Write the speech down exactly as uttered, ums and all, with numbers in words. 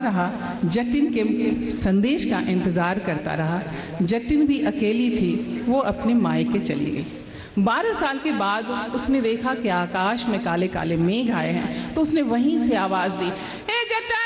रहा, जटिन के संदेश का इंतजार करता रहा। जटिन भी अकेली थी, वो अपने मायके चली गई। बारह साल के बाद उसने देखा कि आकाश में काले काले मेघ आए हैं, तो उसने वहीं से आवाज दी, ए जटिन,